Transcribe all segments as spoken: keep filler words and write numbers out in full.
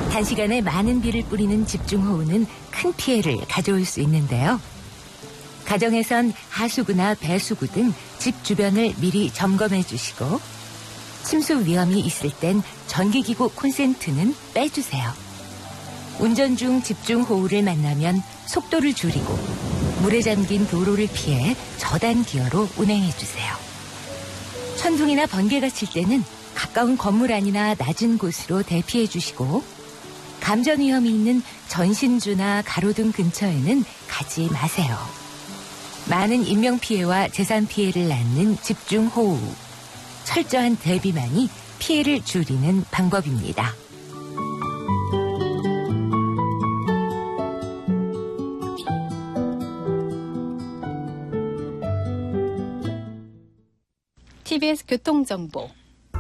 단시간에 많은 비를 뿌리는 집중호우는 큰 피해를 가져올 수 있는데요. 가정에선 하수구나 배수구 등 집 주변을 미리 점검해 주시고 침수 위험이 있을 땐 전기기구 콘센트는 빼주세요. 운전 중 집중호우를 만나면 속도를 줄이고 물에 잠긴 도로를 피해 저단 기어로 운행해 주세요. 천둥이나 번개가 칠 때는 가까운 건물 안이나 낮은 곳으로 대피해 주시고 감전 위험이 있는 전신주나 가로등 근처에는 가지 마세요. 많은 인명피해와 재산 피해를 낳는 집중호우. 철저한 대비만이 피해를 줄이는 방법입니다. 티비에스 교통정보.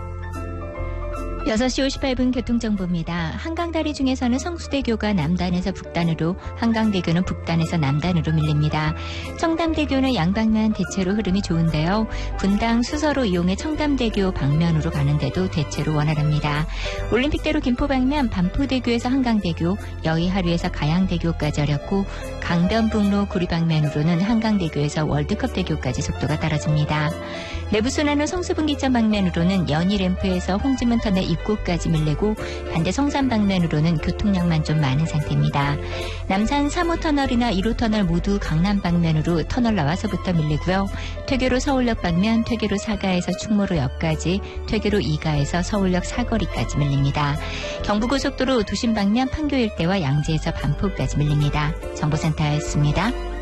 여섯 시 오십팔 분 교통정보입니다. 한강다리 중에서는 성수대교가 남단에서 북단으로, 한강대교는 북단에서 남단으로 밀립니다. 청담대교는 양방면 대체로 흐름이 좋은데요. 분당 수서로 이용해 청담대교 방면으로 가는데도 대체로 원활합니다. 올림픽대로 김포 방면 반포대교에서 한강대교, 여의하류에서 가양대교까지 어렵고 강변북로 구리 방면으로는 한강대교에서 월드컵대교까지 속도가 떨어집니다. 내부순환로 성수분기점 방면으로는 연희램프에서 홍지문 터널 입구까지 밀리고 반대 성산 방면으로는 교통량만 좀 많은 상태입니다. 남산 삼 호 터널이나 일 호 터널 모두 강남 방면으로 터널 나와서부터 밀리고요. 퇴계로 서울역 방면 퇴계로 사가에서 충무로역까지, 퇴계로 이가에서 서울역 사거리까지 밀립니다. 경부고속도로 도심 방면 판교 일대와 양재에서 반포까지 밀립니다. 정보센터였습니다.